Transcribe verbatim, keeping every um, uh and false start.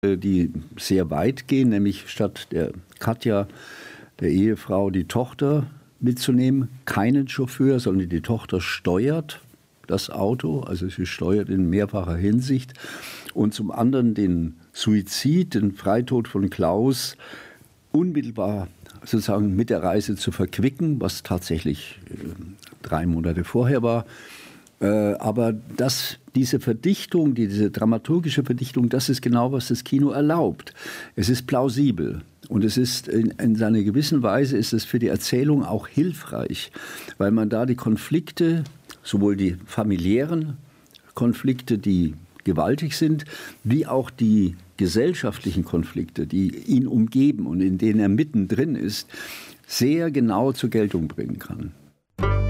die sehr weit gehen, nämlich statt der Katja, der Ehefrau, die Tochter mitzunehmen, keinen Chauffeur, sondern die Tochter steuert das Auto, also sie steuert in mehrfacher Hinsicht, und zum anderen den Suizid, den Freitod von Klaus unmittelbar sozusagen mit der Reise zu verquicken, was tatsächlich äh, drei Monate vorher war. Äh, aber das, diese Verdichtung, diese dramaturgische Verdichtung, das ist genau, was das Kino erlaubt. Es ist plausibel und es ist in, in seiner gewissen Weise ist es für die Erzählung auch hilfreich, weil man da die Konflikte, sowohl die familiären Konflikte, die gewaltig sind, wie auch die gesellschaftlichen Konflikte, die ihn umgeben und in denen er mittendrin ist, sehr genau zur Geltung bringen kann.